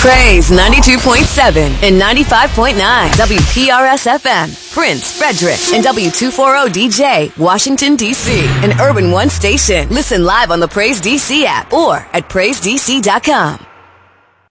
Praise 92.7 and 95.9 WPRS FM, Prince, Frederick, and W240 DJ, Washington, D.C., an Urban One station. Listen live on the Praise DC app or at PraiseDC.com.